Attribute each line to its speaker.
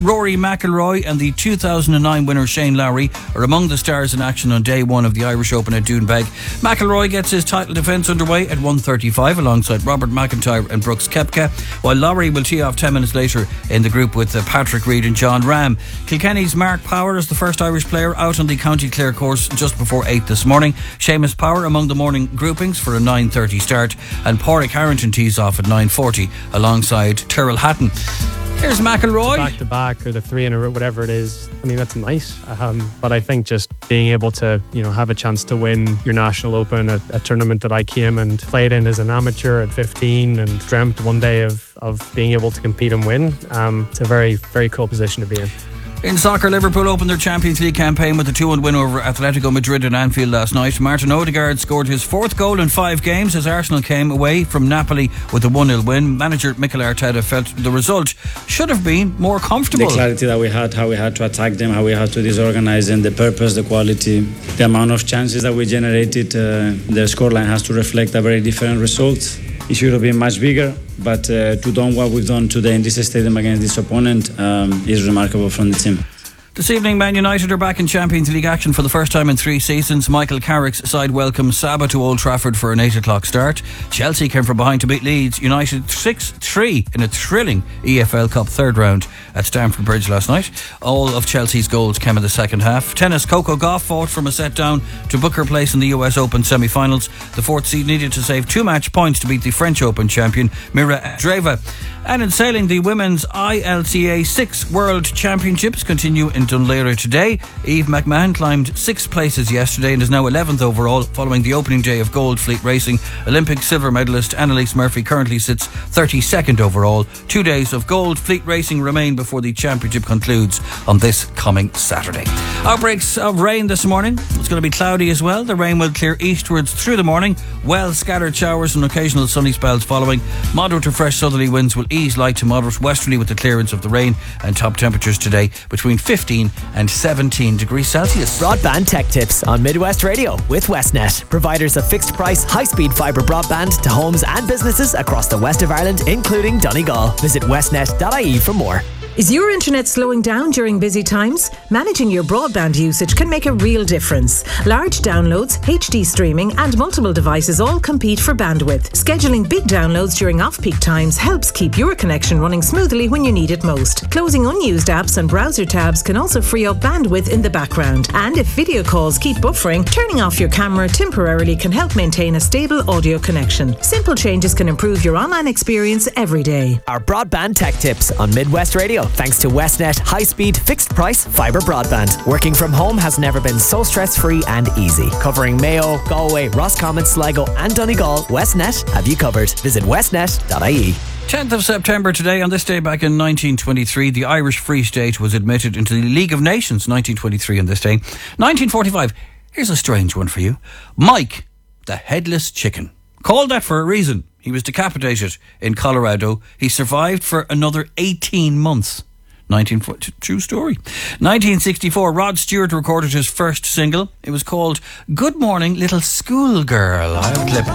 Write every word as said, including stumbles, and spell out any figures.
Speaker 1: Rory McIlroy and the two thousand nine winner Shane Lowry are among the stars in action on day one of the Irish Open at Doonbeg. McIlroy gets his title defence underway at one thirty-five alongside Robert McIntyre and Brooks Koepka, while Lowry will tee off ten minutes later in the group with uh, Patrick Reed and John Ram. Kilkenny's Mark Power is the first Irish player out on the County Clare course just before eight this morning. Seamus Power among the morning groupings for a nine thirty start, and Pádraig Harrington tees off at nine forty alongside Tyrrell Hatton. Here's McIlroy.
Speaker 2: Back to back, or the three in a row, whatever it is. I mean, that's nice. Um, but I think just being able to, you know, have a chance to win your National Open, a, a tournament that I came and played in as an amateur at fifteen and dreamt one day of, of being able to compete and win. Um, it's a very, very cool position to be in.
Speaker 1: In soccer, Liverpool opened their Champions League campaign with a two one win over Atletico Madrid in Anfield last night. Martin Odegaard scored his fourth goal in five games as Arsenal came away from Napoli with a one nil win. Manager Mikel Arteta felt the result should have been more comfortable.
Speaker 3: The clarity that we had, how we had to attack them, how we had to disorganize them, the purpose, the quality, the amount of chances that we generated, uh, the scoreline has to reflect a very different result. It should have been much bigger, but uh, to do what we've done today in this stadium against this opponent um, is remarkable from the team.
Speaker 1: This evening, Man United are back in Champions League action for the first time in three seasons. Michael Carrick's side welcomes Saba to Old Trafford for an eight o'clock start. Chelsea came from behind to beat Leeds United six three in a thrilling E F L Cup third round at Stamford Bridge last night. All of Chelsea's goals came in the second half. Tennis, Coco Gauff fought from a set down to book her place in the U S Open semi-finals. The fourth seed needed to save two match points to beat the French Open champion Mira Andreeva. And in sailing, the women's I L C A six World Championships continue in Dunleary today. Eve McMahon climbed six places yesterday and is now eleventh overall following the opening day of Gold Fleet Racing. Olympic silver medalist Annalise Murphy currently sits thirty-second overall. Two days of Gold Fleet Racing remain before the championship concludes on this coming Saturday. Outbreaks of rain this morning. It's going to be cloudy as well. The rain will clear eastwards through the morning. Well scattered showers and occasional sunny spells following. Moderate to fresh southerly winds will ease light to moderate westerly with the clearance of the rain, and top temperatures today between fifteen and seventeen degrees Celsius.
Speaker 4: Broadband tech tips on Midwest Radio with Westnet, providers of fixed price high speed fibre broadband to homes and businesses across the west of Ireland, including Donegal. Visit westnet dot I E for more.
Speaker 5: Is your internet slowing down during busy times? Managing your broadband usage can make a real difference. Large downloads, H D streaming and multiple devices all compete for bandwidth. Scheduling big downloads during off-peak times helps keep your connection running smoothly when you need it most. Closing unused apps and browser tabs can also free up bandwidth in the background. And if video calls keep buffering, turning off your camera temporarily can help maintain a stable audio connection. Simple changes can improve your online experience every day.
Speaker 4: Our broadband tech tips on Midwest Radio, thanks to Westnet high-speed fixed-price fibre broadband. Working from home has never been so stress-free and easy. Covering Mayo, Galway, Roscommon, Sligo and Donegal, Westnet have you covered. Visit westnet dot I E.
Speaker 1: tenth of September today. On this day back in nineteen twenty-three, the Irish Free State was admitted into the League of Nations. nineteen twenty-three on this day. nineteen forty-five. Here's a strange one for you. Mike, the Headless Chicken. Called that for a reason. He was decapitated in Colorado. He survived for another eighteen months. nineteen forty, true story. nineteen sixty-four, Rod Stewart recorded his first single. It was called Good Morning Little Schoolgirl. I have a clip.